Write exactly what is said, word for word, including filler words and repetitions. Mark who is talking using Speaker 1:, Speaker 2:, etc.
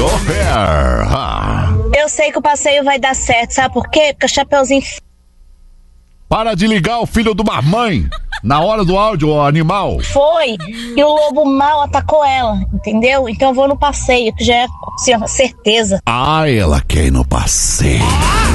Speaker 1: your hair. Ah.
Speaker 2: Eu sei que o passeio vai dar certo, sabe por quê? Porque o Chapeuzinho...
Speaker 1: Para de ligar o filho de uma mãe na hora do áudio, ó, animal.
Speaker 2: Foi, e o lobo mal atacou ela, entendeu? Então eu vou no passeio, que já é assim, uma certeza.
Speaker 1: Ah, ela quer ir no passeio.